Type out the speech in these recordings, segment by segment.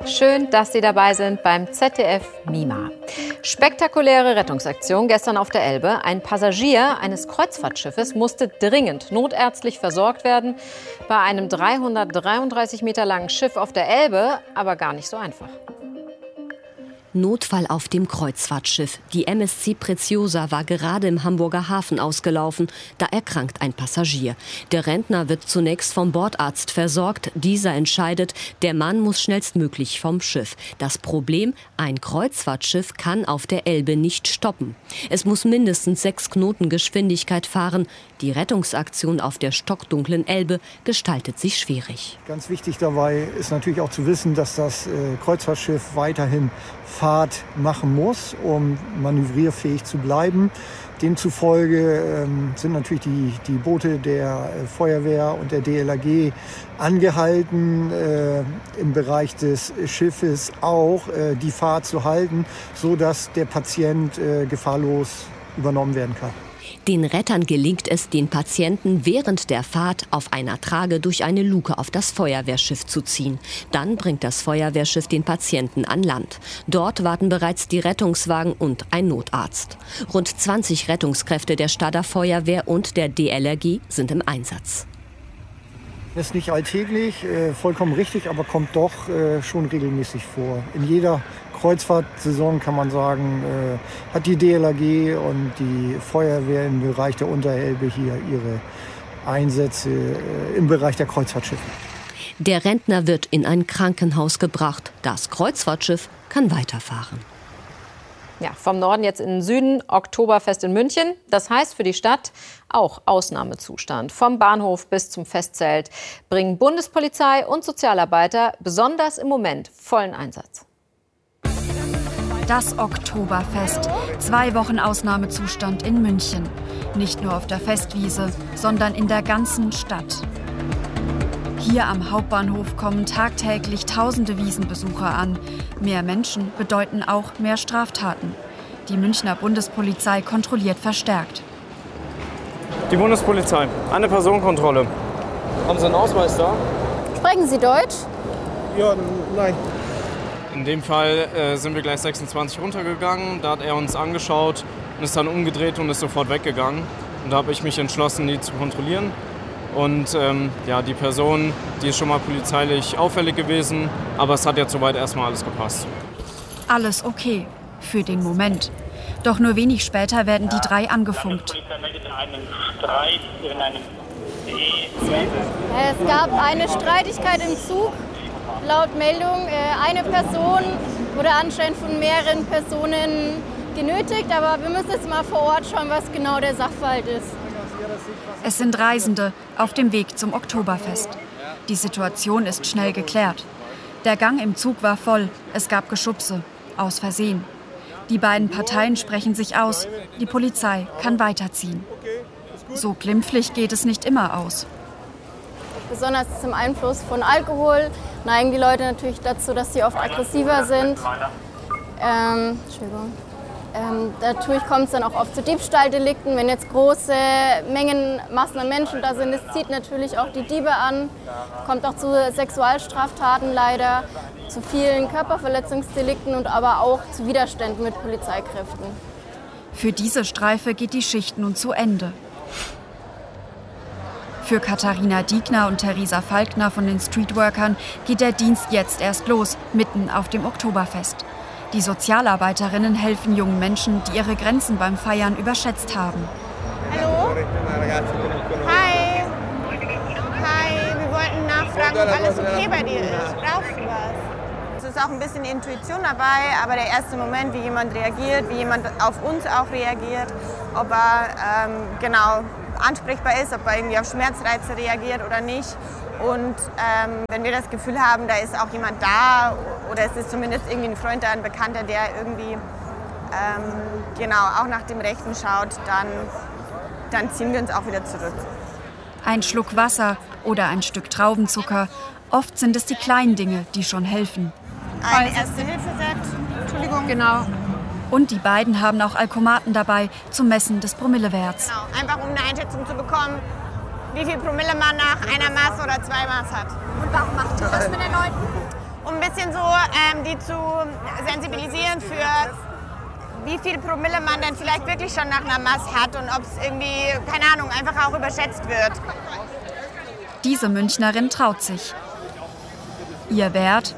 Schön, dass Sie dabei sind beim ZDF MiMa. Spektakuläre Rettungsaktion gestern auf der Elbe. Ein Passagier eines Kreuzfahrtschiffes musste dringend notärztlich versorgt werden. Bei einem 333 Meter langen Schiff auf der Elbe aber gar nicht so einfach. Notfall auf dem Kreuzfahrtschiff. Die MSC Preciosa war gerade im Hamburger Hafen ausgelaufen. Da erkrankt ein Passagier. Der Rentner wird zunächst vom Bordarzt versorgt. Dieser entscheidet, der Mann muss schnellstmöglich vom Schiff. Das Problem, ein Kreuzfahrtschiff kann auf der Elbe nicht stoppen. Es muss mindestens 6 Knoten Geschwindigkeit fahren. Die Rettungsaktion auf der stockdunklen Elbe gestaltet sich schwierig. Ganz wichtig dabei ist natürlich auch zu wissen, dass das Kreuzfahrtschiff weiterhin Fahrt machen muss, um manövrierfähig zu bleiben. Demzufolge sind natürlich die Boote der Feuerwehr und der DLRG angehalten, im Bereich des Schiffes auch die Fahrt zu halten, sodass der Patient gefahrlos übernommen werden kann. Den Rettern gelingt es, den Patienten während der Fahrt auf einer Trage durch eine Luke auf das Feuerwehrschiff zu ziehen. Dann bringt das Feuerwehrschiff den Patienten an Land. Dort warten bereits die Rettungswagen und ein Notarzt. Rund 20 Rettungskräfte der Stadter Feuerwehr und der DLRG sind im Einsatz. Das ist nicht alltäglich, vollkommen richtig, aber kommt doch schon regelmäßig vor. In jeder Kreuzfahrtsaison kann man sagen, hat die DLRG und die Feuerwehr im Bereich der Unterelbe hier ihre Einsätze im Bereich der Kreuzfahrtschiffe. Der Rentner wird in ein Krankenhaus gebracht. Das Kreuzfahrtschiff kann weiterfahren. Ja, vom Norden jetzt in den Süden, Oktoberfest in München. Das heißt für die Stadt auch Ausnahmezustand. Vom Bahnhof bis zum Festzelt bringen Bundespolizei und Sozialarbeiter besonders im Moment vollen Einsatz. Das Oktoberfest. 2 Wochen Ausnahmezustand in München. Nicht nur auf der Festwiese, sondern in der ganzen Stadt. Hier am Hauptbahnhof kommen tagtäglich tausende Wiesenbesucher an. Mehr Menschen bedeuten auch mehr Straftaten. Die Münchner Bundespolizei kontrolliert verstärkt. Die Bundespolizei, eine Personenkontrolle. Haben Sie einen Ausweis da? Sprechen Sie Deutsch? Ja, nein. In dem Fall sind wir gleich 26 runtergegangen. Da hat er uns angeschaut und ist dann umgedreht und ist sofort weggegangen. Und da habe ich mich entschlossen, die zu kontrollieren. Und die Person, die ist schon mal polizeilich auffällig gewesen, aber es hat jetzt soweit erstmal alles gepasst. Alles okay, für den Moment. Doch nur wenig später werden die 3 angefunkt. Es gab eine Streitigkeit im Zug. Laut Meldung, eine Person wurde anscheinend von mehreren Personen genötigt, aber wir müssen jetzt mal vor Ort schauen, was genau der Sachverhalt ist. Es sind Reisende auf dem Weg zum Oktoberfest. Die Situation ist schnell geklärt. Der Gang im Zug war voll, es gab Geschubse, aus Versehen. Die beiden Parteien sprechen sich aus, die Polizei kann weiterziehen. So glimpflich geht es nicht immer aus. Besonders zum Einfluss von Alkohol neigen die Leute natürlich dazu, dass sie oft aggressiver sind. Dadurch kommt es dann auch oft zu Diebstahldelikten. Wenn jetzt große Massen an Menschen da sind, es zieht natürlich auch die Diebe an. Kommt auch zu Sexualstraftaten leider, zu vielen Körperverletzungsdelikten und aber auch zu Widerständen mit Polizeikräften. Für diese Streife geht die Schicht nun zu Ende. Für Katharina Diekner und Theresa Falkner von den Streetworkern geht der Dienst jetzt erst los, mitten auf dem Oktoberfest. Die Sozialarbeiterinnen helfen jungen Menschen, die ihre Grenzen beim Feiern überschätzt haben. Hallo? Hi. Hi, wir wollten nachfragen, ob alles okay bei dir ist. Brauchst du was? Es ist auch ein bisschen Intuition dabei, aber der erste Moment, wie jemand reagiert, wie jemand auf uns auch reagiert, ob er ansprechbar ist, ob er irgendwie auf Schmerzreize reagiert oder nicht. Und wenn wir das Gefühl haben, da ist auch jemand da oder es ist zumindest irgendwie ein Freund da, ein Bekannter, der irgendwie auch nach dem Rechten schaut, dann ziehen wir uns auch wieder zurück. Ein Schluck Wasser oder ein Stück Traubenzucker. Oft sind es die kleinen Dinge, die schon helfen. Ein Erste-Hilfe-Set. Entschuldigung. Genau. Und die beiden haben auch Alkomaten dabei zum Messen des Promillewerts. Genau. Einfach um eine Einschätzung zu bekommen, wie viel Promille man nach einer Maß oder 2 Maß hat. Und warum macht ihr das mit den Leuten? Um ein bisschen bisschen so, die zu sensibilisieren für wie viel Promille man denn vielleicht wirklich schon nach einer Mast hat und ob es irgendwie, keine Ahnung, einfach auch überschätzt wird. Diese Münchnerin traut sich. Ihr Wert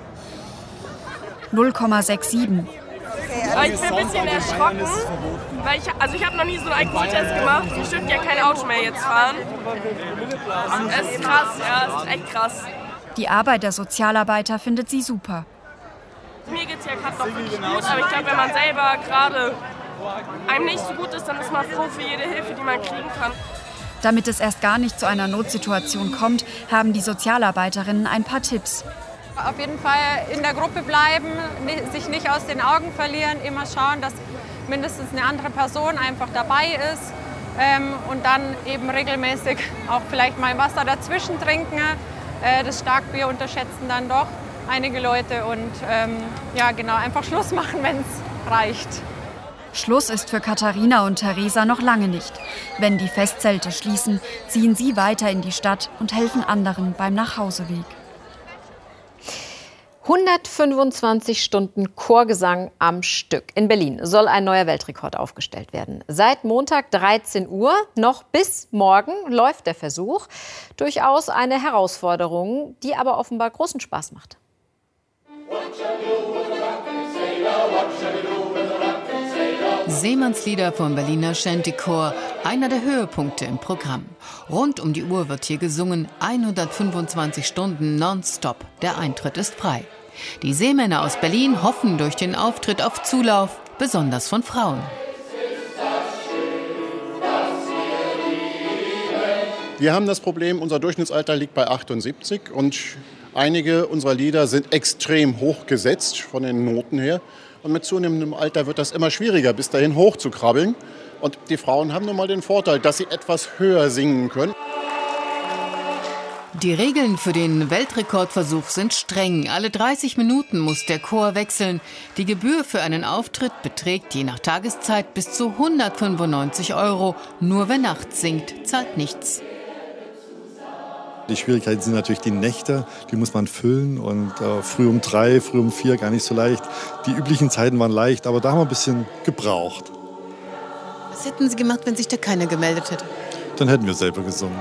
0,67. Ich bin ein bisschen erschrocken, weil ich habe noch nie so einen Alkoholtest gemacht. Ich dürfte ja kein Auto mehr jetzt fahren. Es ist krass, ja, es ist echt krass. Die Arbeit der Sozialarbeiter findet sie super. Mir geht es ja gerade noch wirklich gut, aber ich glaube, wenn man selber gerade einem nicht so gut ist, dann ist man froh für jede Hilfe, die man kriegen kann. Damit es erst gar nicht zu einer Notsituation kommt, haben die Sozialarbeiterinnen ein paar Tipps. Auf jeden Fall in der Gruppe bleiben, sich nicht aus den Augen verlieren, immer schauen, dass mindestens eine andere Person einfach dabei ist und dann eben regelmäßig auch vielleicht mal Wasser dazwischen trinken. Das Starkbier unterschätzen dann doch einige Leute und einfach Schluss machen, wenn es reicht. Schluss ist für Katharina und Theresa noch lange nicht. Wenn die Festzelte schließen, ziehen sie weiter in die Stadt und helfen anderen beim Nachhauseweg. 125 Stunden Chorgesang am Stück. In Berlin soll ein neuer Weltrekord aufgestellt werden. Seit Montag 13 Uhr noch bis morgen läuft der Versuch. Durchaus eine Herausforderung, die aber offenbar großen Spaß macht. Seemannslieder vom Berliner Shantychor, einer der Höhepunkte im Programm. Rund um die Uhr wird hier gesungen, 125 Stunden nonstop. Der Eintritt ist frei. Die Seemänner aus Berlin hoffen durch den Auftritt auf Zulauf, besonders von Frauen. Wir haben das Problem, unser Durchschnittsalter liegt bei 78 und einige unserer Lieder sind extrem hoch gesetzt von den Noten her. Und mit zunehmendem Alter wird das immer schwieriger, bis dahin hoch zu krabbeln. Und die Frauen haben nun mal den Vorteil, dass sie etwas höher singen können. Die Regeln für den Weltrekordversuch sind streng. Alle 30 Minuten muss der Chor wechseln. Die Gebühr für einen Auftritt beträgt je nach Tageszeit bis zu 195 €. Nur wer nachts singt, zahlt nichts. Die Schwierigkeiten sind natürlich die Nächte, die muss man füllen und früh um 3, früh um 4 gar nicht so leicht. Die üblichen Zeiten waren leicht, aber da haben wir ein bisschen gebraucht. Was hätten Sie gemacht, wenn sich da keiner gemeldet hätte? Dann hätten wir selber gesungen.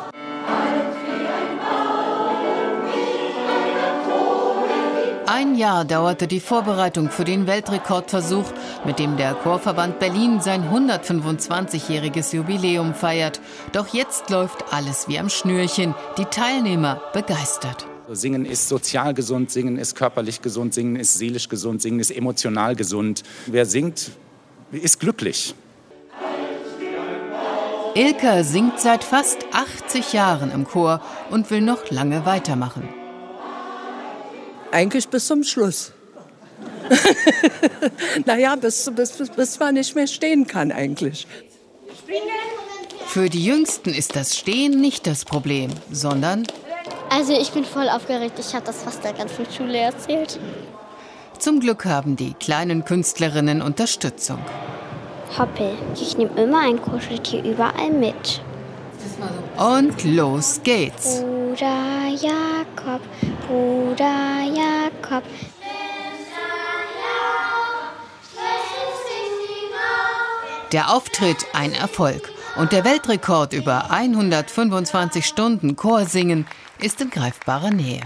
Ein Jahr dauerte die Vorbereitung für den Weltrekordversuch, mit dem der Chorverband Berlin sein 125-jähriges Jubiläum feiert. Doch jetzt läuft alles wie am Schnürchen. Die Teilnehmer begeistert. Singen ist sozial gesund, Singen ist körperlich gesund, Singen ist seelisch gesund, Singen ist emotional gesund. Wer singt, ist glücklich. Ilka singt seit fast 80 Jahren im Chor und will noch lange weitermachen. Eigentlich bis zum Schluss. Bis man nicht mehr stehen kann eigentlich. Für die Jüngsten ist das Stehen nicht das Problem, sondern... Also ich bin voll aufgeregt. Ich habe das fast der ganzen Schule erzählt. Zum Glück haben die kleinen Künstlerinnen Unterstützung. Hoppel, ich nehme immer ein Kuscheltier überall mit. Und los geht's. Bruder Jakob, Bruder Jakob. Der Auftritt ein Erfolg. Und der Weltrekord über 125 Stunden Chorsingen ist in greifbarer Nähe.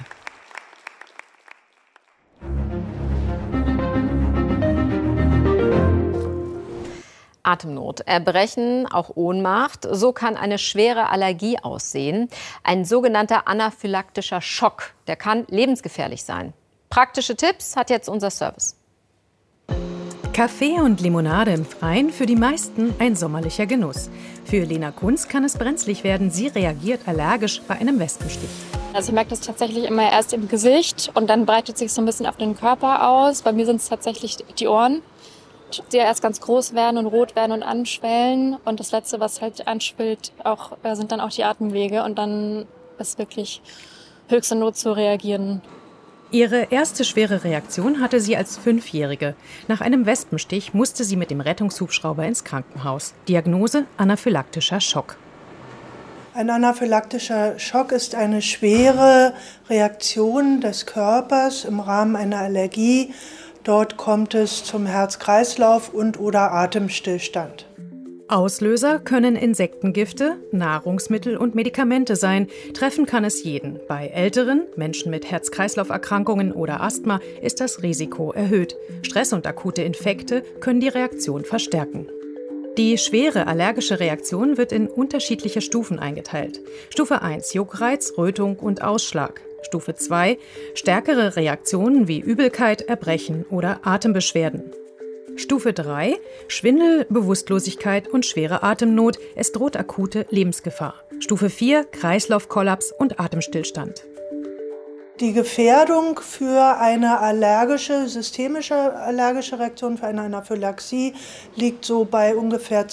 Atemnot, Erbrechen, auch Ohnmacht. So kann eine schwere Allergie aussehen. Ein sogenannter anaphylaktischer Schock. Der kann lebensgefährlich sein. Praktische Tipps hat jetzt unser Service. Kaffee und Limonade im Freien, für die meisten ein sommerlicher Genuss. Für Lena Kunz kann es brenzlig werden. Sie reagiert allergisch bei einem Wespenstich. Also ich merke das tatsächlich immer erst im Gesicht und dann breitet sich so ein bisschen auf den Körper aus. Bei mir sind es tatsächlich die Ohren, die ja erst ganz groß werden und rot werden und anschwellen. Und das Letzte, was halt anschwillt, sind dann auch die Atemwege. Und dann ist wirklich höchste Not zu reagieren. Ihre erste schwere Reaktion hatte sie als 5-Jährige. Nach einem Wespenstich musste sie mit dem Rettungshubschrauber ins Krankenhaus. Diagnose: anaphylaktischer Schock. Ein anaphylaktischer Schock ist eine schwere Reaktion des Körpers im Rahmen einer Allergie. Dort kommt es zum Herz-Kreislauf- und/oder Atemstillstand. Auslöser können Insektengifte, Nahrungsmittel und Medikamente sein. Treffen kann es jeden. Bei Älteren, Menschen mit Herz-Kreislauf-Erkrankungen oder Asthma ist das Risiko erhöht. Stress und akute Infekte können die Reaktion verstärken. Die schwere allergische Reaktion wird in unterschiedliche Stufen eingeteilt. Stufe 1 Juckreiz, Rötung und Ausschlag. Stufe 2 stärkere Reaktionen wie Übelkeit, Erbrechen oder Atembeschwerden. Stufe 3 Schwindel, Bewusstlosigkeit und schwere Atemnot. Es droht akute Lebensgefahr. Stufe 4 Kreislaufkollaps und Atemstillstand. Die Gefährdung für eine systemische allergische Reaktion, für eine Anaphylaxie, liegt so bei ungefähr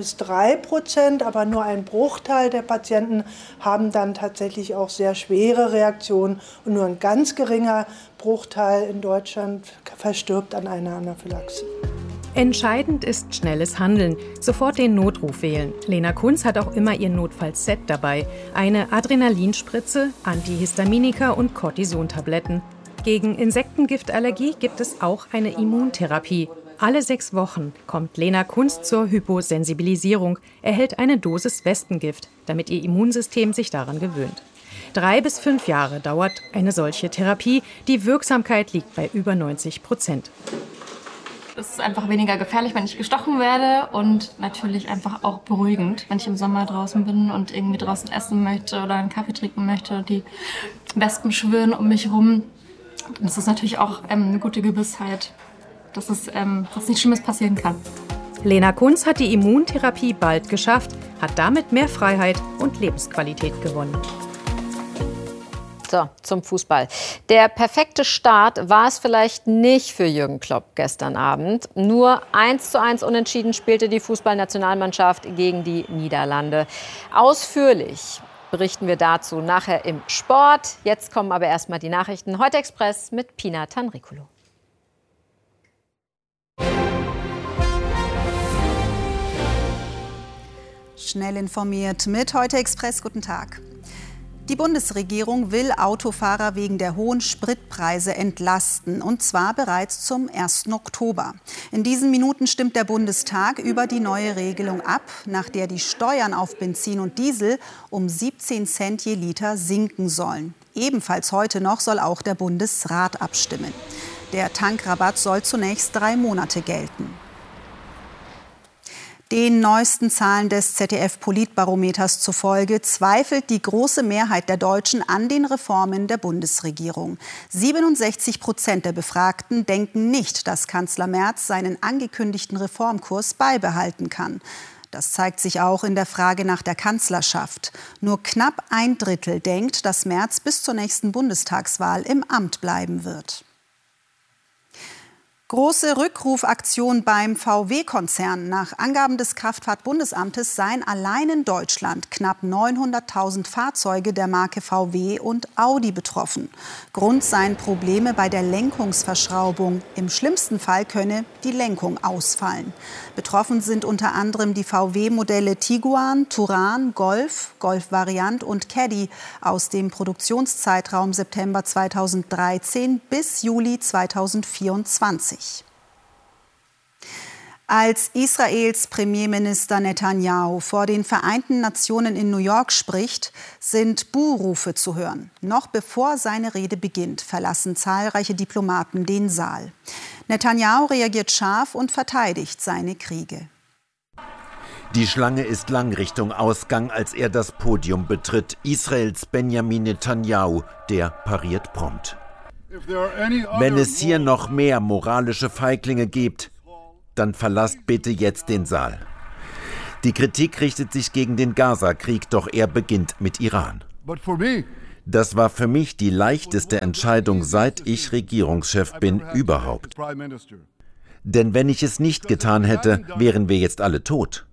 2-3%, aber nur ein Bruchteil der Patienten haben dann tatsächlich auch sehr schwere Reaktionen und nur ein ganz geringer Bruchteil in Deutschland verstirbt an einer Anaphylaxie. Entscheidend ist schnelles Handeln. Sofort den Notruf wählen. Lena Kunz hat auch immer ihr Notfallset dabei. Eine Adrenalinspritze, Antihistaminika und Cortisontabletten. Gegen Insektengiftallergie gibt es auch eine Immuntherapie. Alle 6 Wochen kommt Lena Kunz zur Hyposensibilisierung, erhält eine Dosis Wespengift, damit ihr Immunsystem sich daran gewöhnt. 3 bis 5 Jahre dauert eine solche Therapie. Die Wirksamkeit liegt bei über 90%. Es ist einfach weniger gefährlich, wenn ich gestochen werde und natürlich einfach auch beruhigend, wenn ich im Sommer draußen bin und irgendwie draußen essen möchte oder einen Kaffee trinken möchte. Die Wespen schwirren um mich herum. Das ist natürlich auch eine gute Gewissheit, dass nichts Schlimmes passieren kann. Lena Kunz hat die Immuntherapie bald geschafft, hat damit mehr Freiheit und Lebensqualität gewonnen. So, zum Fußball. Der perfekte Start war es vielleicht nicht für Jürgen Klopp gestern Abend. Nur 1:1 unentschieden spielte die Fußballnationalmannschaft gegen die Niederlande. Ausführlich berichten wir dazu nachher im Sport. Jetzt kommen aber erstmal die Nachrichten. Heute Express mit Pina Tanrikulu. Schnell informiert mit Heute Express. Guten Tag. Die Bundesregierung will Autofahrer wegen der hohen Spritpreise entlasten, und zwar bereits zum 1. Oktober. In diesen Minuten stimmt der Bundestag über die neue Regelung ab, nach der die Steuern auf Benzin und Diesel um 17 Cent je Liter sinken sollen. Ebenfalls heute noch soll auch der Bundesrat abstimmen. Der Tankrabatt soll zunächst 3 Monate gelten. Den neuesten Zahlen des ZDF-Politbarometers zufolge zweifelt die große Mehrheit der Deutschen an den Reformen der Bundesregierung. 67% der Befragten denken nicht, dass Kanzler Merz seinen angekündigten Reformkurs beibehalten kann. Das zeigt sich auch in der Frage nach der Kanzlerschaft. Nur knapp 1/3 denkt, dass Merz bis zur nächsten Bundestagswahl im Amt bleiben wird. Große Rückrufaktion beim VW-Konzern. Nach Angaben des Kraftfahrtbundesamtes seien allein in Deutschland knapp 900.000 Fahrzeuge der Marke VW und Audi betroffen. Grund seien Probleme bei der Lenkungsverschraubung. Im schlimmsten Fall könne die Lenkung ausfallen. Betroffen sind unter anderem die VW-Modelle Tiguan, Touran, Golf, Golf-Variant und Caddy aus dem Produktionszeitraum September 2013 bis Juli 2024. Als Israels Premierminister Netanyahu vor den Vereinten Nationen in New York spricht, sind Buhrufe zu hören. Noch bevor seine Rede beginnt, verlassen zahlreiche Diplomaten den Saal. Netanyahu reagiert scharf und verteidigt seine Kriege. Die Schlange ist lang Richtung Ausgang, als er das Podium betritt. Israels Benjamin Netanyahu, der pariert prompt. Wenn es hier noch mehr moralische Feiglinge gibt, dann verlasst bitte jetzt den Saal. Die Kritik richtet sich gegen den Gaza-Krieg, doch er beginnt mit Iran. Das war für mich die leichteste Entscheidung, seit ich Regierungschef bin, überhaupt. Denn wenn ich es nicht getan hätte, wären wir jetzt alle tot.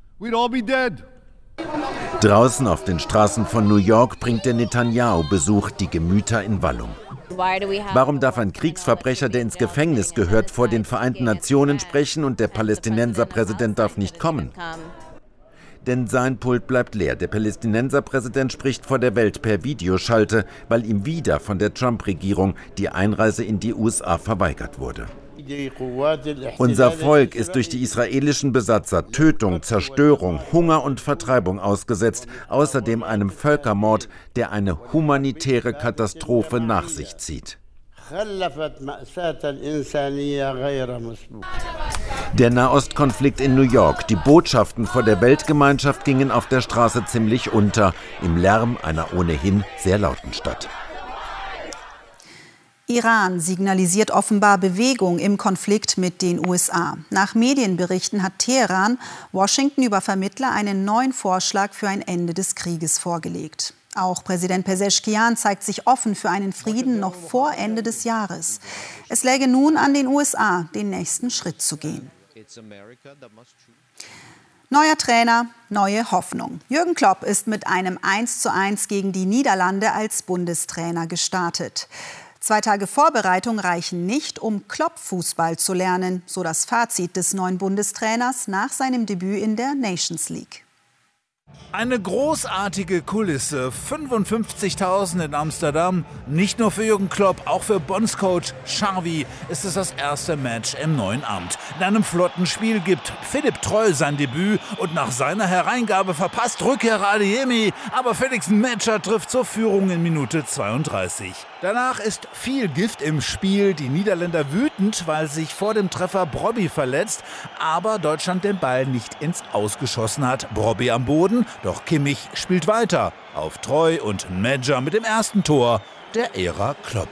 Draußen auf den Straßen von New York bringt der Netanyahu-Besuch die Gemüter in Wallung. Warum darf ein Kriegsverbrecher, der ins Gefängnis gehört, vor den Vereinten Nationen sprechen und der Palästinenserpräsident darf nicht kommen? denn sein Pult bleibt leer. Der Palästinenserpräsident spricht vor der Welt per Videoschalte, weil ihm wieder von der Trump-Regierung die Einreise in die USA verweigert wurde. Unser Volk ist durch die israelischen Besatzer Tötung, Zerstörung, Hunger und Vertreibung ausgesetzt, außerdem einem Völkermord, der eine humanitäre Katastrophe nach sich zieht. Der Nahostkonflikt in New York. Die Botschaften vor der Weltgemeinschaft gingen auf der Straße ziemlich unter, im Lärm einer ohnehin sehr lauten Stadt. Iran signalisiert offenbar Bewegung im Konflikt mit den USA. Nach Medienberichten hat Teheran Washington über Vermittler einen neuen Vorschlag für ein Ende des Krieges vorgelegt. Auch Präsident Pezeshkian zeigt sich offen für einen Frieden noch vor Ende des Jahres. Es läge nun an den USA, den nächsten Schritt zu gehen. Neuer Trainer, neue Hoffnung. Jürgen Klopp ist mit einem 1:1 gegen die Niederlande als Bundestrainer gestartet. 2 Tage Vorbereitung reichen nicht, um Klopp-Fußball zu lernen, so das Fazit des neuen Bundestrainers nach seinem Debüt in der Nations League. Eine großartige Kulisse, 55.000 in Amsterdam. Nicht nur für Jürgen Klopp, auch für Bondscoach Xavi ist es das erste Match im neuen Amt. In einem flotten Spiel gibt Philipp Troll sein Debüt und nach seiner Hereingabe verpasst Rückkehrer Adeyemi, aber Felix Metscher trifft zur Führung in Minute 32. Danach ist viel Gift im Spiel, die Niederländer wütend, weil sich vor dem Treffer Brobby verletzt, aber Deutschland den Ball nicht ins Aus geschossen hat. Brobby am Boden, doch Kimmich spielt weiter. Auf Troy und Metscher mit dem ersten Tor der Ära Klopp.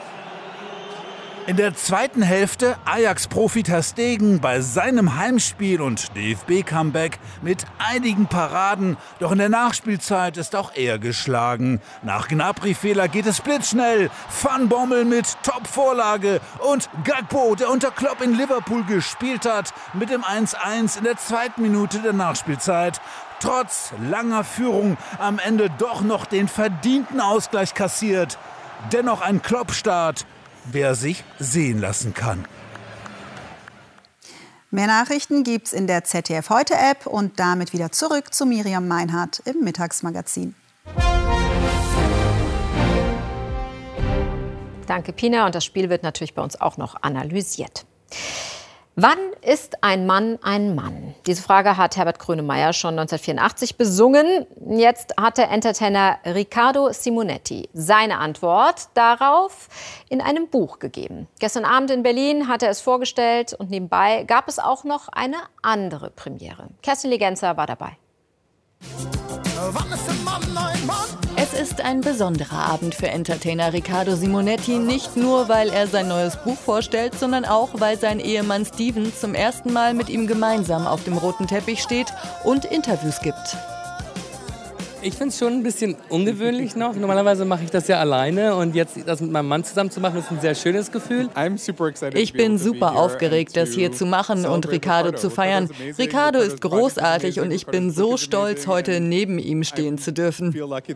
In der zweiten Hälfte Ajax-Profi Ter Stegen bei seinem Heimspiel und DFB-Comeback mit einigen Paraden. Doch in der Nachspielzeit ist auch er geschlagen. Nach Gnabry-Fehler geht es blitzschnell. Van Bommel mit Top-Vorlage und Gakpo, der unter Klopp in Liverpool gespielt hat, mit dem 1:1 in der zweiten Minute der Nachspielzeit. Trotz langer Führung am Ende doch noch den verdienten Ausgleich kassiert. Dennoch ein Klopp-Start, wer sich sehen lassen kann. Mehr Nachrichten gibt's in der ZDF-Heute-App und damit wieder zurück zu Miriam Meinhardt im Mittagsmagazin. Danke, Pina. Und das Spiel wird natürlich bei uns auch noch analysiert. Wann ist ein Mann ein Mann? Diese Frage hat Herbert Grönemeyer schon 1984 besungen. Jetzt hat der Entertainer Riccardo Simonetti seine Antwort darauf in einem Buch gegeben. Gestern Abend in Berlin hat er es vorgestellt und nebenbei gab es auch noch eine andere Premiere. Kerstin Legenzer war dabei. Wann ist ein Mann ein Mann? Es ist ein besonderer Abend für Entertainer Riccardo Simonetti, nicht nur, weil er sein neues Buch vorstellt, sondern auch, weil sein Ehemann Steven zum ersten Mal mit ihm gemeinsam auf dem roten Teppich steht und Interviews gibt. Ich finde es schon ein bisschen ungewöhnlich noch. Normalerweise mache ich das ja alleine und jetzt das mit meinem Mann zusammen zu machen, ist ein sehr schönes Gefühl. Ich bin super aufgeregt, das hier zu machen und Riccardo zu feiern. Riccardo ist großartig und ich bin so stolz, heute neben ihm stehen zu dürfen.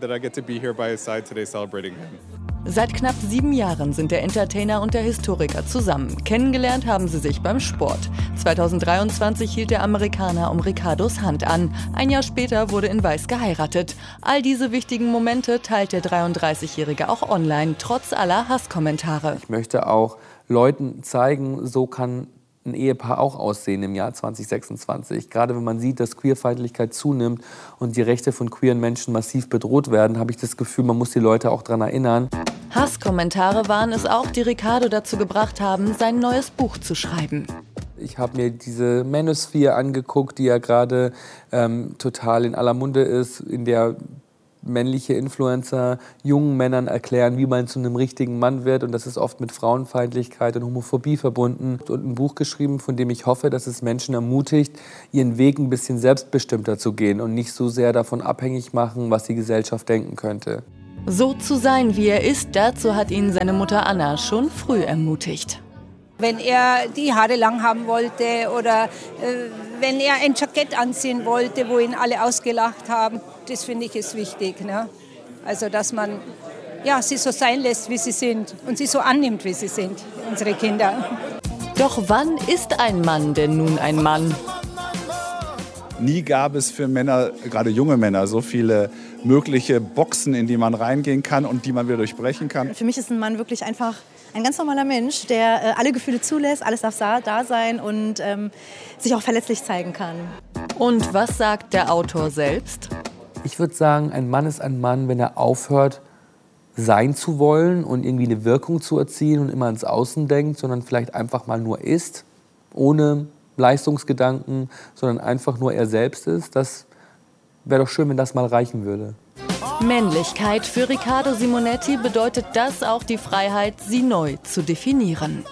Seit knapp 7 Jahren sind der Entertainer und der Historiker zusammen. Kennengelernt haben sie sich beim Sport. 2023 hielt der Amerikaner um Riccardos Hand an. Ein Jahr später wurde in Weiß geheiratet. All diese wichtigen Momente teilt der 33-Jährige auch online, trotz aller Hasskommentare. Ich möchte auch Leuten zeigen, so kann ein Ehepaar auch aussehen im Jahr 2026. Gerade wenn man sieht, dass Queerfeindlichkeit zunimmt und die Rechte von queeren Menschen massiv bedroht werden, habe ich das Gefühl, man muss die Leute auch daran erinnern. Hasskommentare waren es auch, die Riccardo dazu gebracht haben, sein neues Buch zu schreiben. Ich habe mir diese Manosphere angeguckt, die ja gerade total in aller Munde ist, in der männliche Influencer jungen Männern erklären, wie man zu einem richtigen Mann wird. Und das ist oft mit Frauenfeindlichkeit und Homophobie verbunden. Und ein Buch geschrieben, von dem ich hoffe, dass es Menschen ermutigt, ihren Weg ein bisschen selbstbestimmter zu gehen und nicht so sehr davon abhängig machen, was die Gesellschaft denken könnte. So zu sein, wie er ist, dazu hat ihn seine Mutter Anna schon früh ermutigt. Wenn er die Haare lang haben wollte oder wenn er ein Jackett anziehen wollte, wo ihn alle ausgelacht haben, das finde ich ist wichtig. Ne? Also dass man sie so sein lässt, wie sie sind und sie so annimmt, wie sie sind, unsere Kinder. Doch wann ist ein Mann denn nun ein Mann? Nie gab es für Männer, gerade junge Männer, so viele mögliche Boxen, in die man reingehen kann und die man wieder durchbrechen kann. Für mich ist ein Mann wirklich einfach ein ganz normaler Mensch, der alle Gefühle zulässt, alles darf da sein und sich auch verletzlich zeigen kann. Und was sagt der Autor selbst? Ich würde sagen, ein Mann ist ein Mann, wenn er aufhört, sein zu wollen und irgendwie eine Wirkung zu erzielen und immer ans Außen denkt, sondern vielleicht einfach mal nur ist, ohne Leistungsgedanken, sondern einfach nur er selbst ist. Das wäre doch schön, wenn das mal reichen würde. Männlichkeit für Riccardo Simonetti bedeutet das auch die Freiheit, sie neu zu definieren.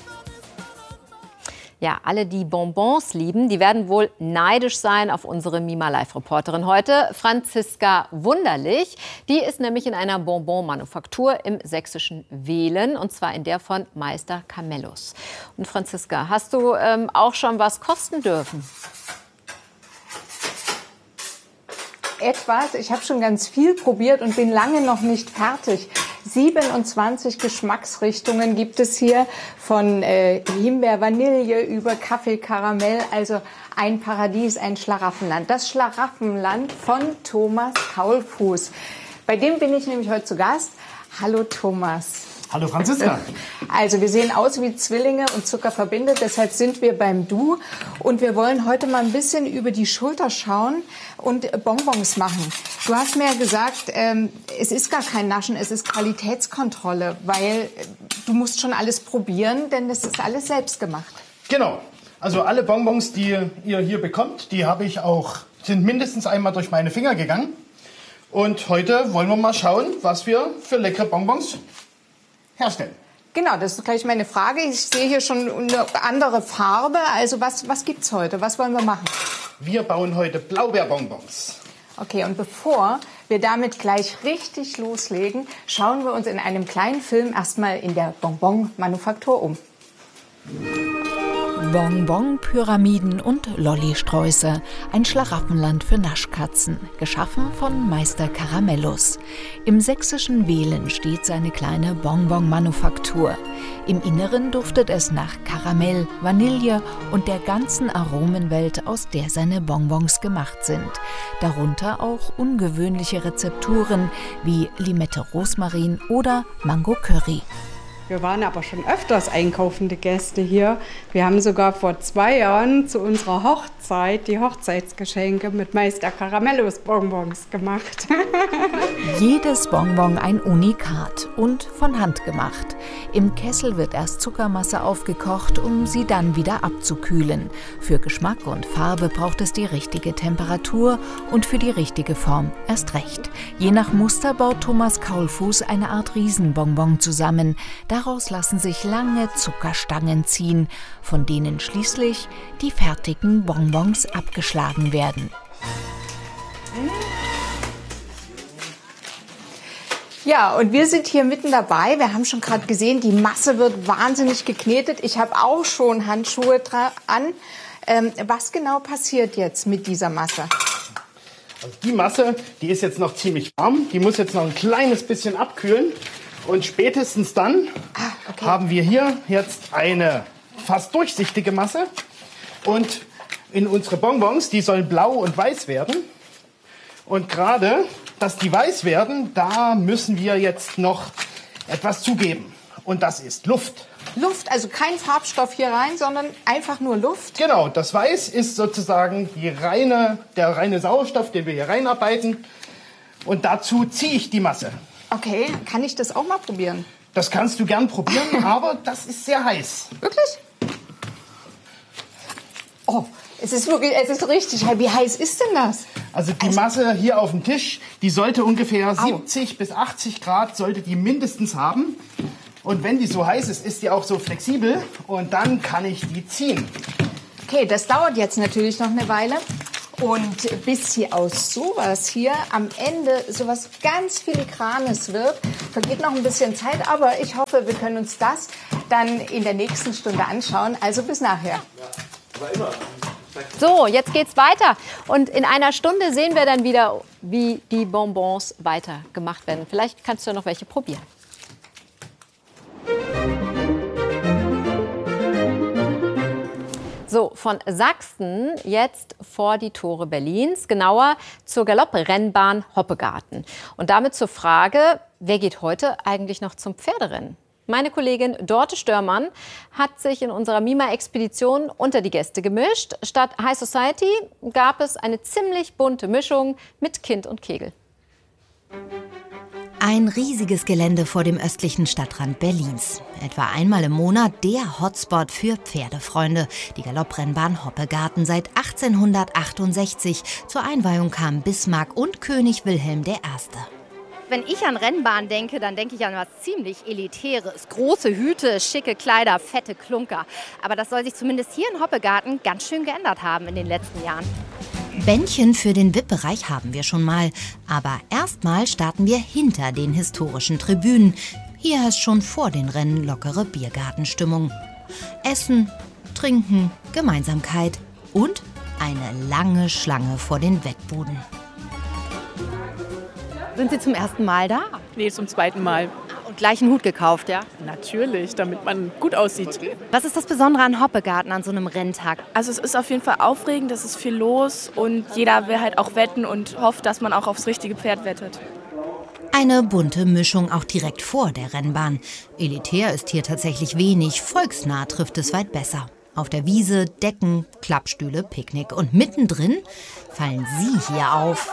Ja, alle, die Bonbons lieben, die werden wohl neidisch sein auf unsere Mima-Live-Reporterin heute, Franziska Wunderlich. Die ist nämlich in einer Bonbon-Manufaktur im sächsischen Wehlen, und zwar in der von Meister Camellus. Und Franziska, hast du auch schon was kosten dürfen? Etwas. Ich habe schon ganz viel probiert und bin lange noch nicht fertig. 27 Geschmacksrichtungen gibt es hier, von Himbeer, Vanille über Kaffee, Karamell, also ein Paradies, ein Schlaraffenland. Das Schlaraffenland von Thomas Kaulfuß. Bei dem bin ich nämlich heute zu Gast. Hallo Thomas. Hallo Franziska. Also wir sehen aus wie Zwillinge und Zucker verbindet, deshalb sind wir beim Du. Und wir wollen heute mal ein bisschen über die Schulter schauen und Bonbons machen. Du hast mir ja gesagt, es ist gar kein Naschen, es ist Qualitätskontrolle, weil du musst schon alles probieren, denn das ist alles selbst gemacht. Genau. Also alle Bonbons, die ihr hier bekommt, die sind mindestens einmal durch meine Finger gegangen. Und heute wollen wir mal schauen, was wir für leckere Bonbons herstellen. Genau, das ist gleich meine Frage. Ich sehe hier schon eine andere Farbe. Also was gibt's heute? Was wollen wir machen? Wir bauen heute Blaubeerbonbons. Okay, und bevor wir damit gleich richtig loslegen, schauen wir uns in einem kleinen Film erstmal in der Bonbon-Manufaktur um. Bonbon, Pyramiden und Lollisträuße. Ein Schlaraffenland für Naschkatzen. Geschaffen von Meister Camellus. Im sächsischen Wehlen steht seine kleine Bonbon-Manufaktur. Im Inneren duftet es nach Karamell, Vanille und der ganzen Aromenwelt, aus der seine Bonbons gemacht sind. Darunter auch ungewöhnliche Rezepturen wie Limette Rosmarin oder Mango Curry. Wir waren aber schon öfters einkaufende Gäste hier. Wir haben sogar vor 2 Jahren zu unserer Hochzeit die Hochzeitsgeschenke mit Meister Camellus Bonbons gemacht. Jedes Bonbon ein Unikat und von Hand gemacht. Im Kessel wird erst Zuckermasse aufgekocht, um sie dann wieder abzukühlen. Für Geschmack und Farbe braucht es die richtige Temperatur und für die richtige Form erst recht. Je nach Muster baut Thomas Kaulfuß eine Art Riesenbonbon zusammen. Daraus lassen sich lange Zuckerstangen ziehen, von denen schließlich die fertigen Bonbons abgeschlagen werden. Ja, und wir sind hier mitten dabei. Wir haben schon gerade gesehen, die Masse wird wahnsinnig geknetet. Ich habe auch schon Handschuhe an. Was genau passiert jetzt mit dieser Masse? Also die Masse, die ist jetzt noch ziemlich warm. Die muss jetzt noch ein kleines bisschen abkühlen. Und spätestens dann haben wir hier jetzt eine fast durchsichtige Masse. Und in unsere Bonbons, die sollen blau und weiß werden. Und gerade, dass die weiß werden, da müssen wir jetzt noch etwas zugeben. Und das ist Luft. Luft, also kein Farbstoff hier rein, sondern einfach nur Luft? Genau, das Weiß ist sozusagen der reine Sauerstoff, den wir hier reinarbeiten. Und dazu ziehe ich die Masse. Okay, kann ich das auch mal probieren? Das kannst du gern probieren, aber das ist sehr heiß. Wirklich? Oh, es ist richtig heiß. Wie heiß ist denn das? Also die Masse hier auf dem Tisch, die sollte ungefähr 70 bis 80 Grad sollte die mindestens haben. Und wenn die so heiß ist, ist die auch so flexibel und dann kann ich die ziehen. Okay, das dauert jetzt natürlich noch eine Weile. Und bis hier aus sowas hier am Ende sowas ganz Filigranes wird, vergeht noch ein bisschen Zeit. Aber ich hoffe, wir können uns das dann in der nächsten Stunde anschauen. Also bis nachher. Ja, aber immer. So, jetzt geht's weiter. Und in einer Stunde sehen wir dann wieder, wie die Bonbons weiter gemacht werden. Vielleicht kannst du noch welche probieren. So, von Sachsen jetzt vor die Tore Berlins, genauer zur Galopprennbahn Hoppegarten. Und damit zur Frage, wer geht heute eigentlich noch zum Pferderennen? Meine Kollegin Dorte Störmann hat sich in unserer Mima-Expedition unter die Gäste gemischt. Statt High Society gab es eine ziemlich bunte Mischung mit Kind und Kegel. Ein riesiges Gelände vor dem östlichen Stadtrand Berlins. Etwa einmal im Monat der Hotspot für Pferdefreunde. Die Galopprennbahn Hoppegarten seit 1868. Zur Einweihung kamen Bismarck und König Wilhelm I. Wenn ich an Rennbahn denke, dann denke ich an was ziemlich Elitäres. Große Hüte, schicke Kleider, fette Klunker. Aber das soll sich zumindest hier in Hoppegarten ganz schön geändert haben in den letzten Jahren. Bändchen für den VIP-Bereich haben wir schon mal. Aber erstmal starten wir hinter den historischen Tribünen. Hier herrscht schon vor den Rennen lockere Biergartenstimmung. Essen, Trinken, Gemeinsamkeit und eine lange Schlange vor den Wettbuden. Sind Sie zum ersten Mal da? Nee, zum zweiten Mal. Und gleich einen Hut gekauft, ja? Natürlich, damit man gut aussieht. Was ist das Besondere an Hoppegarten an so einem Renntag? Also es ist auf jeden Fall aufregend, es ist viel los und jeder will halt auch wetten und hofft, dass man auch aufs richtige Pferd wettet. Eine bunte Mischung auch direkt vor der Rennbahn. Elitär ist hier tatsächlich wenig, volksnah trifft es weit besser. Auf der Wiese, Decken, Klappstühle, Picknick und mittendrin fallen Sie hier auf.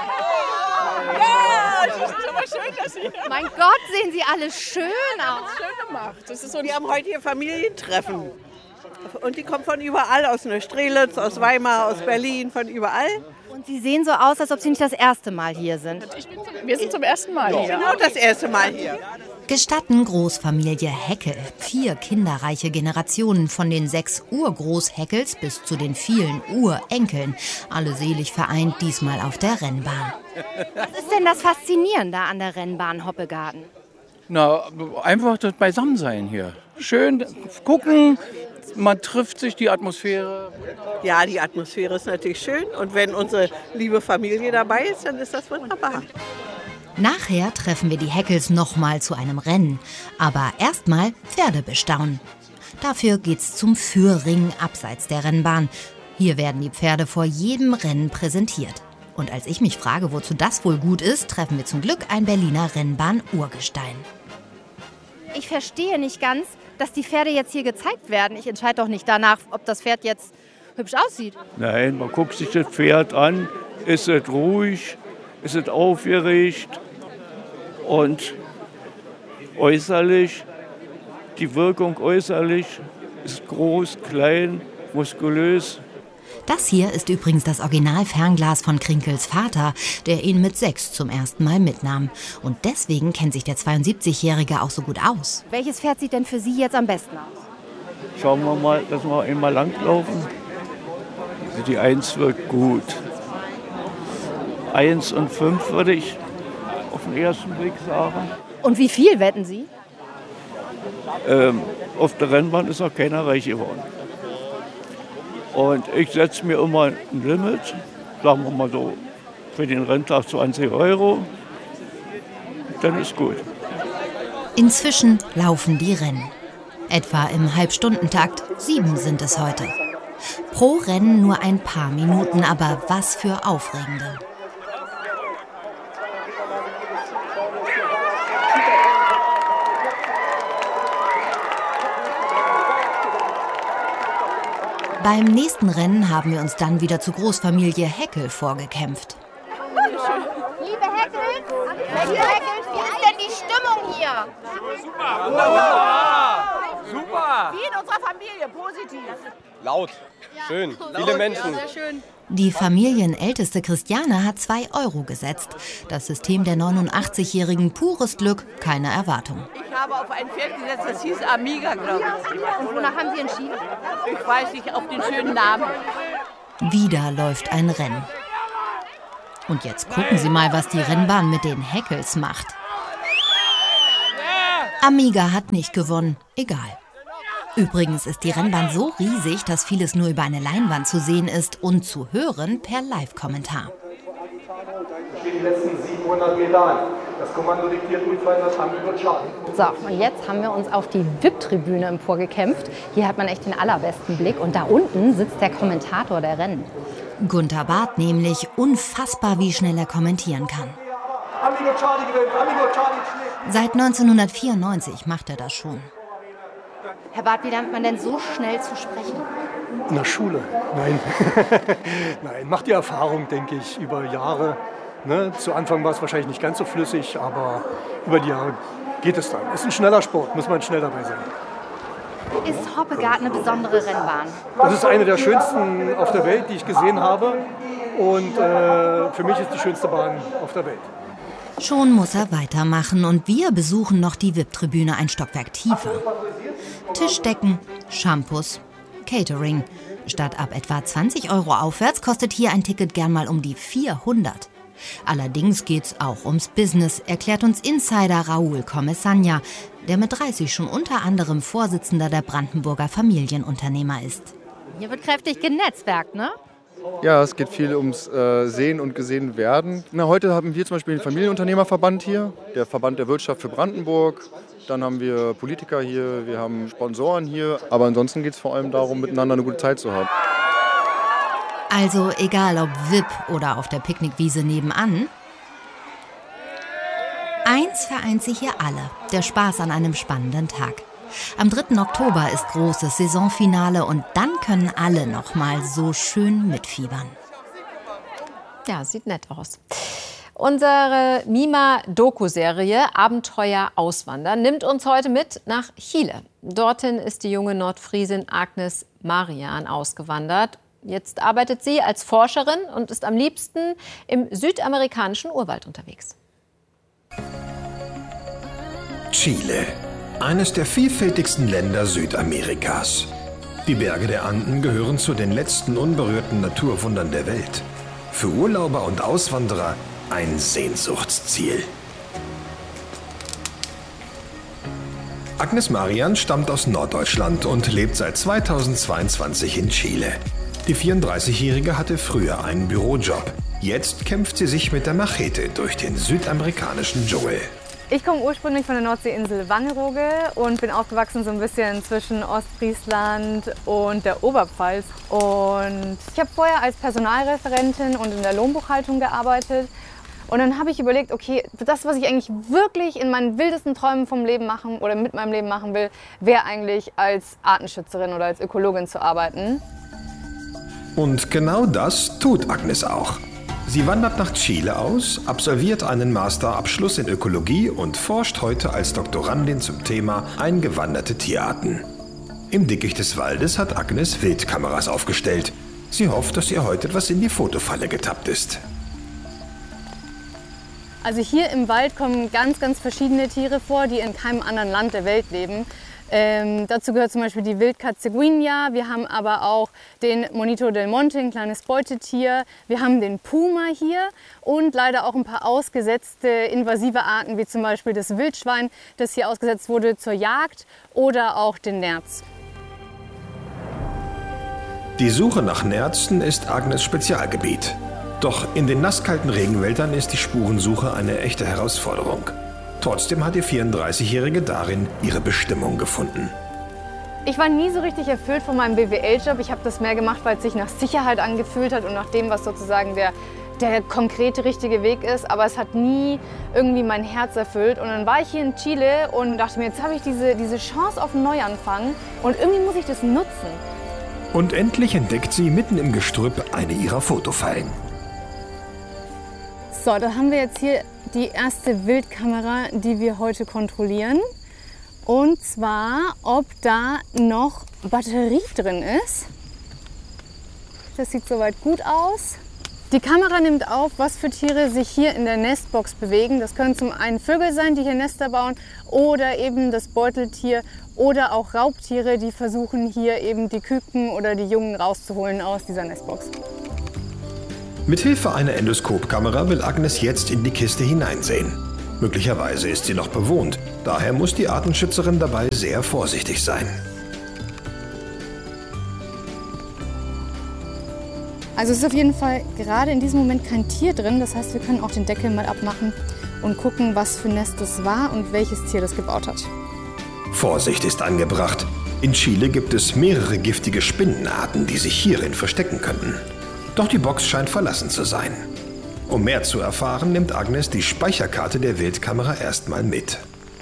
Mein Gott, sehen Sie alle schön aus. Schön gemacht. Das ist so Wir haben heute hier Familientreffen. Und die kommen von überall, aus Neustrelitz, aus Weimar, aus Berlin, von überall. Und Sie sehen so aus, als ob Sie nicht das erste Mal hier sind. Wir sind zum ersten Mal hier. Genau das erste Mal hier. Gestatten Großfamilie Heckel. 4 kinderreiche Generationen von den 6 Urgroßheckels bis zu den vielen Urenkeln. Alle selig vereint, diesmal auf der Rennbahn. Was ist denn das Faszinierende an der Rennbahn Hoppegarten? Na, einfach das Beisammensein hier. Schön gucken, man trifft sich, die Atmosphäre. Ja, die Atmosphäre ist natürlich schön. Und wenn unsere liebe Familie dabei ist, dann ist das wunderbar. Nachher treffen wir die Heckels nochmal zu einem Rennen. Aber erstmal Pferde bestaunen. Dafür geht's zum Führring abseits der Rennbahn. Hier werden die Pferde vor jedem Rennen präsentiert. Und als ich mich frage, wozu das wohl gut ist, treffen wir zum Glück ein Berliner Rennbahn-Urgestein. Ich verstehe nicht ganz, dass die Pferde jetzt hier gezeigt werden. Ich entscheide doch nicht danach, ob das Pferd jetzt hübsch aussieht. Nein, man guckt sich das Pferd an. Ist es ruhig? Ist es aufgeregt? Und äußerlich, die Wirkung äußerlich ist groß, klein, muskulös. Das hier ist übrigens das Original-Fernglas von Krinkels Vater, der ihn mit 6 zum ersten Mal mitnahm. Und deswegen kennt sich der 72-Jährige auch so gut aus. Welches Pferd sieht denn für Sie jetzt am besten aus? Schauen wir mal, dass wir einmal langlaufen. Die 1 wirkt gut. 1 und 5 würde ich auf den ersten Blick sagen. Und wie viel wetten Sie? Auf der Rennbahn ist noch keiner reich geworden. Und ich setze mir immer ein Limit, sagen wir mal so, für den Renntag 20 €. Dann ist gut. Inzwischen laufen die Rennen. Etwa im Halbstundentakt, 7 sind es heute. Pro Rennen nur ein paar Minuten, aber was für aufregende. Beim nächsten Rennen haben wir uns dann wieder zur Großfamilie Heckel vorgekämpft. Liebe Heckels, wie ist denn die Stimmung hier? Super! Wunderbar! Super! Wie in unserer Familie, positiv. Laut, schön, viele Menschen. Ja, sehr schön. Die familienälteste Christiane hat 2 € gesetzt. Das System der 89-Jährigen pures Glück, keine Erwartung. Ich habe auf ein Pferd gesetzt, das hieß Amiga, glaube ich. Und wonach haben Sie entschieden? Ich weiß nicht, auf den schönen Namen. Wieder läuft ein Rennen. Und jetzt gucken Sie mal, was die Rennbahn mit den Heckels macht. Amiga hat nicht gewonnen, egal. Übrigens ist die Rennbahn so riesig, dass vieles nur über eine Leinwand zu sehen ist und zu hören per Live-Kommentar. Die letzten 700 Metern. Das Kommando diktiert Luftweiser an über Charlie. So, und jetzt haben wir uns auf die VIP-Tribüne emporgekämpft. Hier hat man echt den allerbesten Blick. Und da unten sitzt der Kommentator der Rennen. Gunther Barth nämlich, unfassbar, wie schnell er kommentieren kann. Amigo Charlie gewinnt, Amigo Charlie schlägt. Seit 1994 macht er das schon. Herr Barth, wie lernt man denn so schnell zu sprechen? In der Schule? Nein. Nein, macht die Erfahrung, denke ich, über Jahre. Ne? Zu Anfang war es wahrscheinlich nicht ganz so flüssig, aber über die Jahre geht es dann. Ist ein schneller Sport, muss man schnell dabei sein. Ist Hoppegarten eine besondere Rennbahn? Das ist eine der schönsten auf der Welt, die ich gesehen habe. Und für mich ist die schönste Bahn auf der Welt. Schon muss er weitermachen und wir besuchen noch die VIP-Tribüne ein Stockwerk tiefer. Tischdecken, Shampoos, Catering. Statt ab etwa 20 € aufwärts kostet hier ein Ticket gern mal um die 400. Allerdings geht's auch ums Business, erklärt uns Insider Raúl Comesaña, der mit 30 schon unter anderem Vorsitzender der Brandenburger Familienunternehmer ist. Hier wird kräftig genetzwerkt, ne? Ja, es geht viel ums Sehen und gesehen werden. Heute haben wir zum Beispiel den Familienunternehmerverband hier, der Verband der Wirtschaft für Brandenburg. Dann haben wir Politiker hier, wir haben Sponsoren hier. Aber ansonsten geht es vor allem darum, miteinander eine gute Zeit zu haben. Also egal ob VIP oder auf der Picknickwiese nebenan. Eins vereint sich hier alle, der Spaß an einem spannenden Tag. Am 3. Oktober ist großes Saisonfinale und dann können alle noch mal so schön mitfiebern. Ja, sieht nett aus. Unsere Mima-Doku-Serie Abenteuer Auswandern nimmt uns heute mit nach Chile. Dorthin ist die junge Nordfriesin Agnes Marian ausgewandert. Jetzt arbeitet sie als Forscherin und ist am liebsten im südamerikanischen Urwald unterwegs. Chile, eines der vielfältigsten Länder Südamerikas. Die Berge der Anden gehören zu den letzten unberührten Naturwundern der Welt. Für Urlauber und Auswanderer ein Sehnsuchtsziel. Agnes Marian stammt aus Norddeutschland und lebt seit 2022 in Chile. Die 34-Jährige hatte früher einen Bürojob. Jetzt kämpft sie sich mit der Machete durch den südamerikanischen Dschungel. Ich komme ursprünglich von der Nordseeinsel Wangerooge und bin aufgewachsen so ein bisschen zwischen Ostfriesland und der Oberpfalz. Und ich habe vorher als Personalreferentin und in der Lohnbuchhaltung gearbeitet. Und dann habe ich überlegt, okay, das, was ich eigentlich wirklich in meinen wildesten Träumen vom Leben machen oder mit meinem Leben machen will, wäre eigentlich als Artenschützerin oder als Ökologin zu arbeiten. Und genau das tut Agnes auch. Sie wandert nach Chile aus, absolviert einen Masterabschluss in Ökologie und forscht heute als Doktorandin zum Thema eingewanderte Tierarten. Im Dickicht des Waldes hat Agnes Wildkameras aufgestellt. Sie hofft, dass ihr heute etwas in die Fotofalle getappt ist. Also hier im Wald kommen ganz, ganz verschiedene Tiere vor, die in keinem anderen Land der Welt leben. Dazu gehört zum Beispiel die Wildkatze Guinea, wir haben aber auch den Monito del Monte, ein kleines Beutetier, wir haben den Puma hier und leider auch ein paar ausgesetzte invasive Arten, wie zum Beispiel das Wildschwein, das hier ausgesetzt wurde zur Jagd, oder auch den Nerz. Die Suche nach Nerzen ist Agnes Spezialgebiet. Doch in den nasskalten Regenwäldern ist die Spurensuche eine echte Herausforderung. Trotzdem hat die 34-Jährige darin ihre Bestimmung gefunden. Ich war nie so richtig erfüllt von meinem BWL-Job. Ich habe das mehr gemacht, weil es sich nach Sicherheit angefühlt hat und nach dem, was sozusagen der konkrete, richtige Weg ist. Aber es hat nie irgendwie mein Herz erfüllt. Und dann war ich hier in Chile und dachte mir, jetzt habe ich diese Chance auf einen Neuanfang und irgendwie muss ich das nutzen. Und endlich entdeckt sie mitten im Gestrüpp eine ihrer Fotofallen. So, da haben wir jetzt hier die erste Wildkamera, die wir heute kontrollieren. Und zwar, ob da noch Batterie drin ist. Das sieht soweit gut aus. Die Kamera nimmt auf, was für Tiere sich hier in der Nestbox bewegen. Das können zum einen Vögel sein, die hier Nester bauen, oder eben das Beuteltier oder auch Raubtiere, die versuchen hier eben die Küken oder die Jungen rauszuholen aus dieser Nestbox. Mithilfe einer Endoskopkamera will Agnes jetzt in die Kiste hineinsehen. Möglicherweise ist sie noch bewohnt, daher muss die Artenschützerin dabei sehr vorsichtig sein. Also es ist auf jeden Fall gerade in diesem Moment kein Tier drin, das heißt, wir können auch den Deckel mal abmachen und gucken, was für ein Nest das war und welches Tier das gebaut hat. Vorsicht ist angebracht. In Chile gibt es mehrere giftige Spinnenarten, die sich hierin verstecken könnten. Doch die Box scheint verlassen zu sein. Um mehr zu erfahren, nimmt Agnes die Speicherkarte der Wildkamera erstmal mit.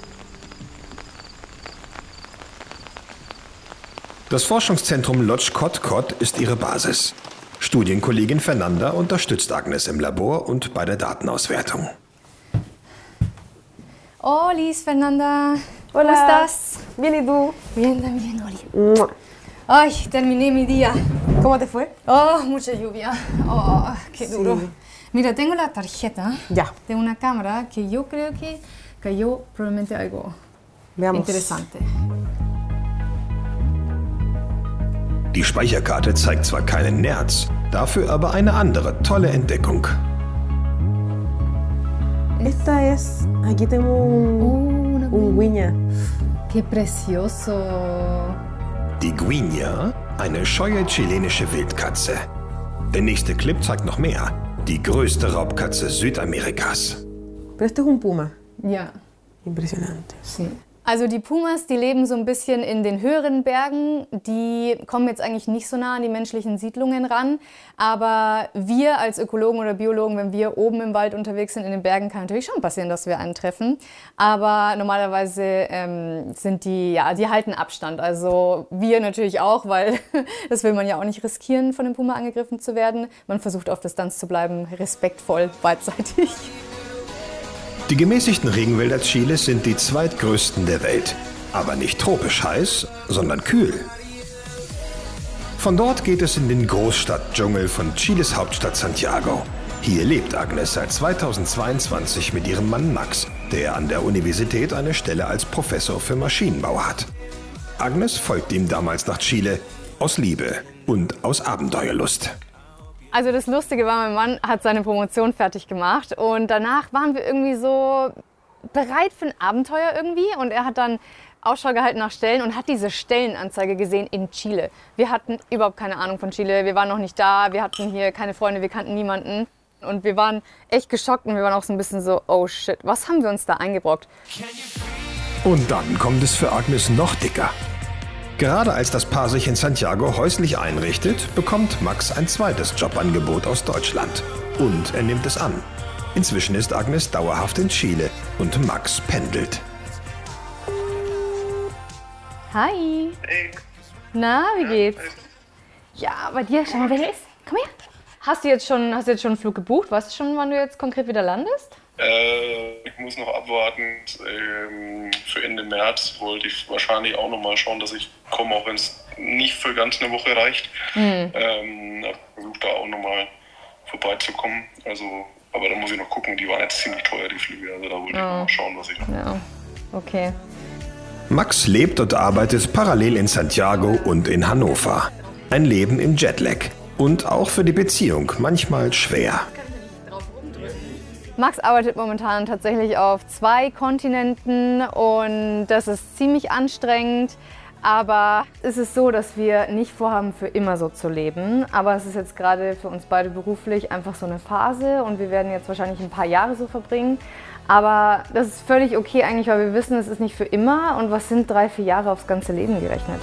Das Forschungszentrum Lodz Kot ist ihre Basis. Studienkollegin Fernanda unterstützt Agnes im Labor und bei der Datenauswertung. Hola, Fernanda. Hola. ¿Cómo estás? Bien, ¿y tú? Bien, también, Oli. Ay, terminé mi día. ¿Cómo te fue? Oh, mucha lluvia. Oh, qué duro. Sí. Mira, tengo la tarjeta Ya. de una cámara que yo creo que cayó probablemente algo interesante. Die Speicherkarte zeigt zwar keinen Nerz, dafür aber eine andere tolle Entdeckung. Esta es... Aquí tengo un guiña. Qué precioso. Die Guiña, eine scheue chilenische Wildkatze. Der nächste Clip zeigt noch mehr. Die größte Raubkatze Südamerikas. Pero este es un puma. Ja. Impresionante. Sí. Also die Pumas, die leben so ein bisschen in den höheren Bergen. Die kommen jetzt eigentlich nicht so nah an die menschlichen Siedlungen ran. Aber wir als Ökologen oder Biologen, wenn wir oben im Wald unterwegs sind in den Bergen, kann natürlich schon passieren, dass wir einen treffen. Aber normalerweise sind die, ja, die halten Abstand. Also wir natürlich auch, weil das will man ja auch nicht riskieren, von dem Puma angegriffen zu werden. Man versucht auf Distanz zu bleiben, respektvoll, beidseitig. Die gemäßigten Regenwälder Chiles sind die zweitgrößten der Welt. Aber nicht tropisch heiß, sondern kühl. Von dort geht es in den Großstadtdschungel von Chiles Hauptstadt Santiago. Hier lebt Agnes seit 2022 mit ihrem Mann Max, der an der Universität eine Stelle als Professor für Maschinenbau hat. Agnes folgt ihm damals nach Chile aus Liebe und aus Abenteuerlust. Also das Lustige war, mein Mann hat seine Promotion fertig gemacht und danach waren wir irgendwie so bereit für ein Abenteuer irgendwie und er hat dann Ausschau gehalten nach Stellen und hat diese Stellenanzeige gesehen in Chile. Wir hatten überhaupt keine Ahnung von Chile, wir waren noch nicht da, wir hatten hier keine Freunde, wir kannten niemanden und wir waren echt geschockt und wir waren auch so ein bisschen so, oh shit, was haben wir uns da eingebrockt? Und dann kommt es für Agnes noch dicker. Gerade als das Paar sich in Santiago häuslich einrichtet, bekommt Max ein zweites Jobangebot aus Deutschland. Und er nimmt es an. Inzwischen ist Agnes dauerhaft in Chile und Max pendelt. Hi. Hey. Na, wie geht's? Ja, bei dir, schau mal, wer hier ist. Komm her. Hast du jetzt schon einen Flug gebucht? Weißt du schon, wann du jetzt konkret wieder landest? Ich muss noch abwarten. Für Ende März wollte ich wahrscheinlich auch noch mal schauen, dass ich komme, auch wenn es nicht für ganz eine Woche reicht. Versuche da auch noch mal vorbeizukommen. Also, aber da muss ich noch gucken. Die waren jetzt ziemlich teuer, die Flüge. Also da wollte ich noch mal schauen, was ich noch. Ja, okay. Max lebt und arbeitet parallel in Santiago und in Hannover. Ein Leben im Jetlag. Und auch für die Beziehung manchmal schwer. Max arbeitet momentan tatsächlich auf 2 Kontinenten und das ist ziemlich anstrengend. Aber es ist so, dass wir nicht vorhaben, für immer so zu leben. Aber es ist jetzt gerade für uns beide beruflich einfach so eine Phase und wir werden jetzt wahrscheinlich ein paar Jahre so verbringen. Aber das ist völlig okay eigentlich, weil wir wissen, es ist nicht für immer und was sind 3-4 Jahre aufs ganze Leben gerechnet.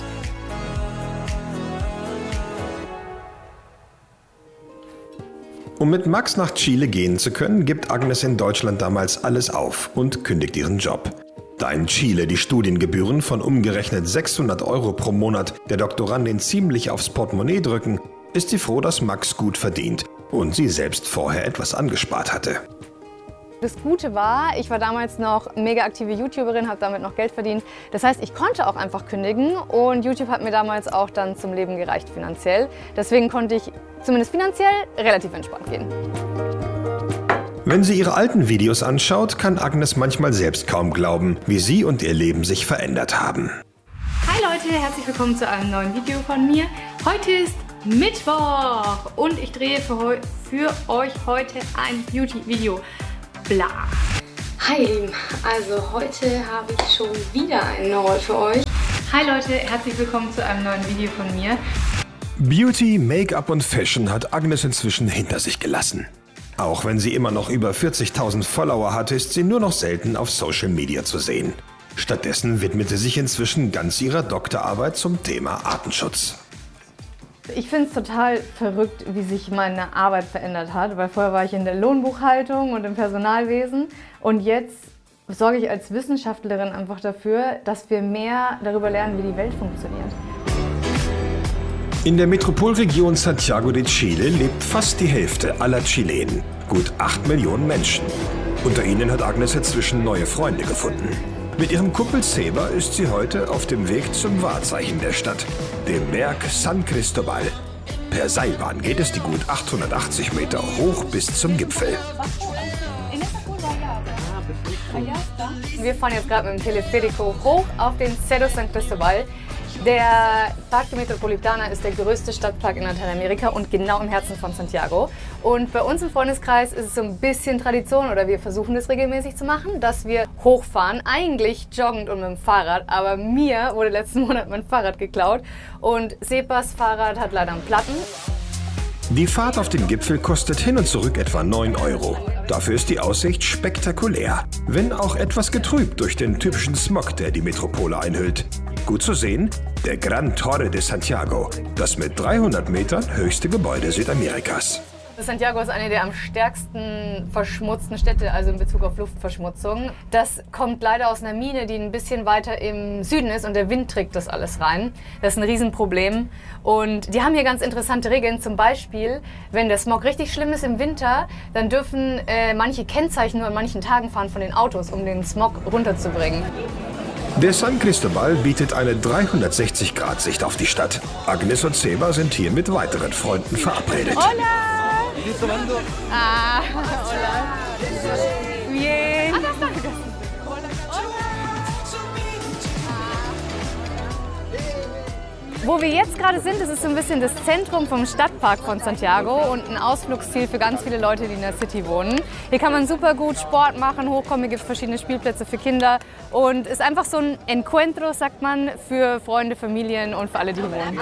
Um mit Max nach Chile gehen zu können, gibt Agnes in Deutschland damals alles auf und kündigt ihren Job. Da in Chile die Studiengebühren von umgerechnet 600 € pro Monat der Doktorandin ziemlich aufs Portemonnaie drücken, ist sie froh, dass Max gut verdient und sie selbst vorher etwas angespart hatte. Das Gute war, ich war damals noch mega aktive YouTuberin, habe damit noch Geld verdient. Das heißt, ich konnte auch einfach kündigen und YouTube hat mir damals auch dann zum Leben gereicht finanziell. Deswegen konnte ich zumindest finanziell relativ entspannt gehen. Wenn sie ihre alten Videos anschaut, kann Agnes manchmal selbst kaum glauben, wie sie und ihr Leben sich verändert haben. Hi Leute, herzlich willkommen zu einem neuen Video von mir. Heute ist Mittwoch und ich drehe für euch heute ein Beauty-Video. Bla. Hi ihr Lieben, also heute habe ich schon wieder einen Haul für euch. Hi Leute, herzlich willkommen zu einem neuen Video von mir. Beauty, Make-up und Fashion hat Agnes inzwischen hinter sich gelassen. Auch wenn sie immer noch über 40.000 Follower hat, ist sie nur noch selten auf Social Media zu sehen. Stattdessen widmet sie sich inzwischen ganz ihrer Doktorarbeit zum Thema Artenschutz. Ich finde es total verrückt, wie sich meine Arbeit verändert hat, weil vorher war ich in der Lohnbuchhaltung und im Personalwesen und jetzt sorge ich als Wissenschaftlerin einfach dafür, dass wir mehr darüber lernen, wie die Welt funktioniert. In der Metropolregion Santiago de Chile lebt fast die Hälfte aller Chilenen, gut 8 Millionen Menschen. Unter ihnen hat Agnes inzwischen neue Freunde gefunden. Mit ihrem Kumpel Seba ist sie heute auf dem Weg zum Wahrzeichen der Stadt, dem Berg San Cristobal. Per Seilbahn geht es die gut 880 Meter hoch bis zum Gipfel. Wir fahren jetzt gerade mit dem Teleférico hoch auf den Cerro San Cristobal. Der Parque Metropolitana ist der größte Stadtpark in Lateinamerika und genau im Herzen von Santiago. Und bei uns im Freundeskreis ist es so ein bisschen Tradition, oder wir versuchen das regelmäßig zu machen, dass wir hochfahren, eigentlich joggend und mit dem Fahrrad. Aber mir wurde letzten Monat mein Fahrrad geklaut und Sebas Fahrrad hat leider einen Platten. Die Fahrt auf den Gipfel kostet hin und zurück etwa 9 €. Dafür ist die Aussicht spektakulär, wenn auch etwas getrübt durch den typischen Smog, der die Metropole einhüllt. Gut zu sehen, der Gran Torre de Santiago, das mit 300 Metern höchste Gebäude Südamerikas. Santiago ist eine der am stärksten verschmutzten Städte, also in Bezug auf Luftverschmutzung. Das kommt leider aus einer Mine, die ein bisschen weiter im Süden ist und der Wind trägt das alles rein. Das ist ein Riesenproblem und die haben hier ganz interessante Regeln. Zum Beispiel, wenn der Smog richtig schlimm ist im Winter, dann dürfen manche Kennzeichen nur an manchen Tagen fahren von den Autos, um den Smog runterzubringen. Der San Cristobal bietet eine 360-Grad-Sicht auf die Stadt. Agnes und Seba sind hier mit weiteren Freunden verabredet. Hola! Ah, hola. Bien. Wo wir jetzt gerade sind, das ist so ein bisschen das Zentrum vom Stadtpark von Santiago und ein Ausflugsziel für ganz viele Leute, die in der City wohnen. Hier kann man super gut Sport machen, hochkommen, hier gibt es verschiedene Spielplätze für Kinder und ist einfach so ein Encuentro, sagt man, für Freunde, Familien und für alle, die hier wohnen.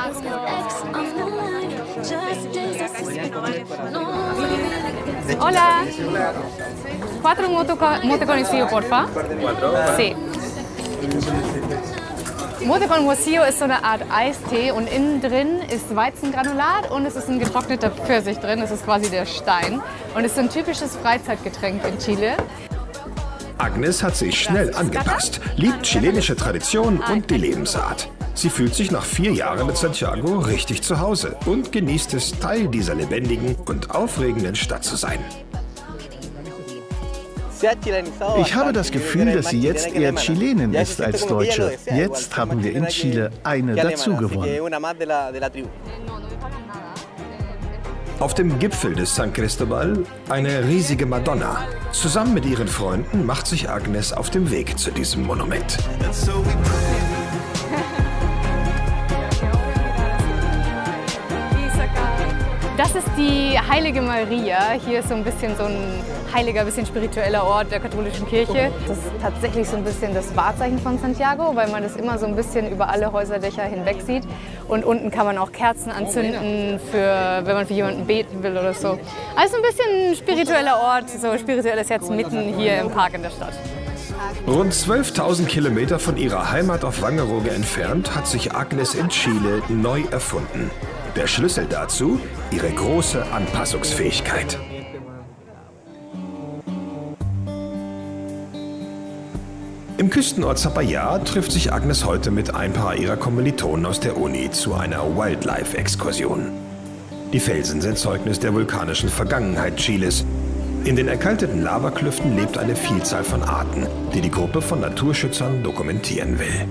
Hola. 4 mote con guisillo, porfa. Sí. Mote con guisillo ist so eine Art Eistee und innen drin ist Weizengranulat und es ist ein getrockneter Pfirsich drin. Das ist quasi der Stein und es ist ein typisches Freizeitgetränk in Chile. Agnes hat sich schnell angepasst, liebt chilenische Tradition und die Lebensart. Sie fühlt sich nach 4 Jahren mit Santiago richtig zu Hause und genießt es, Teil dieser lebendigen und aufregenden Stadt zu sein. Ich habe das Gefühl, dass sie jetzt eher Chilenin ist als Deutsche. Jetzt haben wir in Chile eine dazugewonnen. Auf dem Gipfel des San Cristobal eine riesige Madonna. Zusammen mit ihren Freunden macht sich Agnes auf dem Weg zu diesem Monument. Das ist die Heilige Maria. Hier ist so ein bisschen so ein heiliger, bisschen spiritueller Ort der katholischen Kirche. Das ist tatsächlich so ein bisschen das Wahrzeichen von Santiago, weil man das immer so ein bisschen über alle Häuserdächer hinweg sieht. Und unten kann man auch Kerzen anzünden, wenn man für jemanden beten will oder so. Also ein bisschen ein spiritueller Ort, so spirituelles Herz mitten hier im Park in der Stadt. Rund 12.000 Kilometer von ihrer Heimat auf Wangerooge entfernt hat sich Agnes in Chile neu erfunden. Der Schlüssel dazu, ihre große Anpassungsfähigkeit. Im Küstenort Zapallar trifft sich Agnes heute mit ein paar ihrer Kommilitonen aus der Uni zu einer Wildlife-Exkursion. Die Felsen sind Zeugnis der vulkanischen Vergangenheit Chiles. In den erkalteten Lavaklüften lebt eine Vielzahl von Arten, die die Gruppe von Naturschützern dokumentieren will.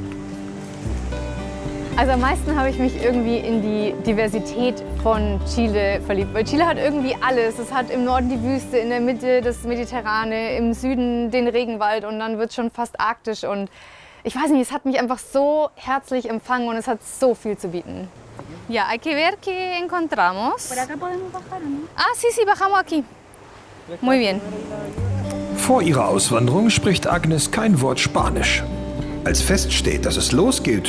Also am meisten habe ich mich irgendwie in die Diversität von Chile verliebt. Weil Chile hat irgendwie alles. Es hat im Norden die Wüste, in der Mitte das Mediterrane, im Süden den Regenwald und dann wird es schon fast arktisch. Und ich weiß nicht, es hat mich einfach so herzlich empfangen und es hat so viel zu bieten. Ja, hay que ver qué encontramos. Por acá podemos bajar, ¿no? Ah, sí, sí, bajamos aquí. Muy bien. Vor ihrer Auswanderung spricht Agnes kein Wort Spanisch. Als feststeht, dass es losgeht